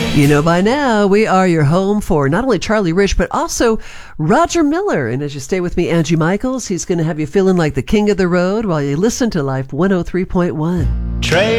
You know, by now, we are your home for not only Charlie Rich, but also Roger Miller. And as you stay with me, Angie Michaels, he's going to have you feeling like the king of the road while you listen to Life 103.1. Trade